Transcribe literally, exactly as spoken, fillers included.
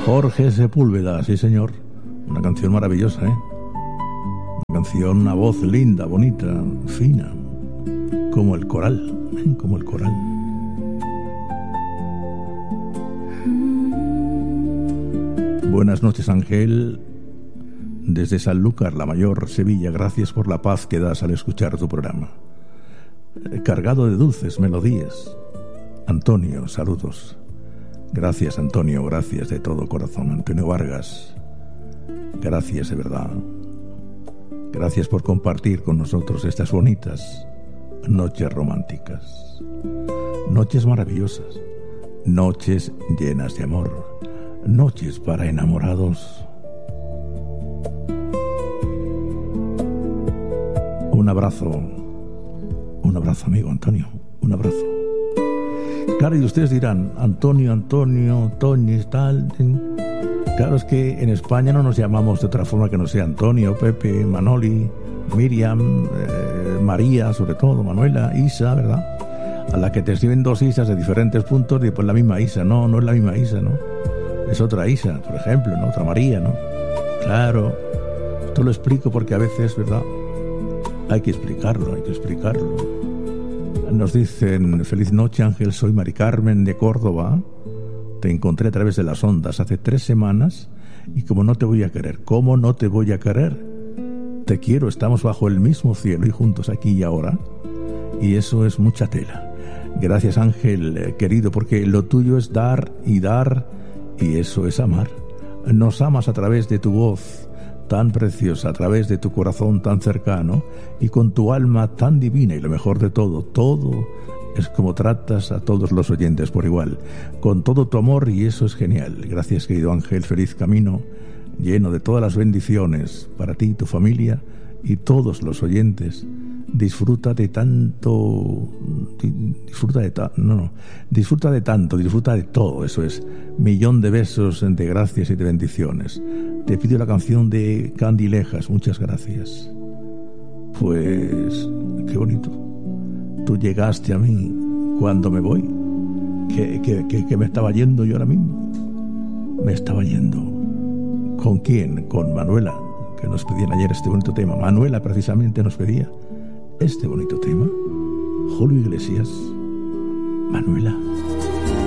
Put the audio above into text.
Jorge Sepúlveda, sí señor. Una canción maravillosa, ¿eh? Una canción, una voz linda, bonita, fina. Como el coral, ¿eh? Como el coral. Buenas noches, Ángel. Desde Sanlúcar, la Mayor, Sevilla, gracias por la paz que das al escuchar tu programa. Cargado de dulces melodías. Antonio, saludos. Gracias, Antonio, gracias de todo corazón. Antonio Vargas, gracias de verdad. Gracias por compartir con nosotros estas bonitas noches románticas. Noches maravillosas. Noches llenas de amor. Noches para enamorados. Un abrazo. Un abrazo, amigo Antonio. Un abrazo. Claro, y ustedes dirán, Antonio, Antonio, Toñi, tal. Claro, es que en España no nos llamamos de otra forma que no sea Antonio, Pepe, Manoli, Miriam, eh, María, sobre todo, Manuela, Isa, ¿verdad? A la que te escriben dos Isas de diferentes puntos y pues la misma Isa. No, no es la misma Isa, ¿no? Es otra Isa, por ejemplo, ¿no? Otra María, ¿no? Claro. Esto lo explico porque a veces, ¿verdad? Hay que explicarlo, hay que explicarlo. Nos dicen, feliz noche, Ángel, soy Mari Carmen de Córdoba. Te encontré a través de las ondas hace tres semanas y como no te voy a querer, ¿cómo no te voy a querer? Te quiero, estamos bajo el mismo cielo y juntos aquí y ahora. Y eso es mucha tela. Gracias, Ángel, eh, querido, porque lo tuyo es dar y dar y eso es amar. Nos amas a través de tu voz tan preciosa, a través de tu corazón tan cercano y con tu alma tan divina y lo mejor de todo, todo es como tratas a todos los oyentes por igual, con todo tu amor y eso es genial. Gracias, querido Ángel, feliz camino, lleno de todas las bendiciones para ti, tu familia y todos los oyentes. Disfruta de tanto, disfruta de ta, no, no, disfruta de tanto, disfruta de todo, eso es, millón de besos, de gracias y de bendiciones. Te pido la canción de Candilejas, muchas gracias. Pues, qué bonito. Tú llegaste a mí cuando me voy, que, que, que, que me estaba yendo yo ahora mismo. Me estaba yendo. ¿Con quién? Con Manuela, que nos pedían ayer este bonito tema. Manuela precisamente nos pedía este bonito tema. Julio Iglesias, Manuela.